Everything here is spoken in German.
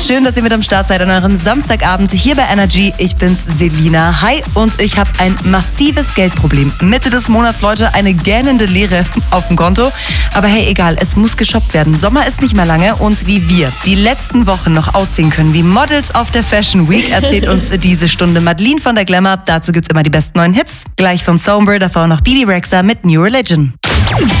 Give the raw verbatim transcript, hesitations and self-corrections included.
Schön, dass ihr mit am Start seid an eurem Samstagabend hier bei Energy. Ich bin's, Selina. Hi, und ich habe ein massives Geldproblem. Mitte des Monats, Leute, eine gähnende Leere auf dem Konto. Aber hey, egal, es muss geshoppt werden. Sommer ist nicht mehr lange und wie wir die letzten Wochen noch aussehen können wie Models auf der Fashion Week, erzählt uns diese Stunde Madeline von der Glamour. Dazu gibt's immer die besten neuen Hits. Gleich vom Songbird, davor noch Bibi Rexha mit New Religion.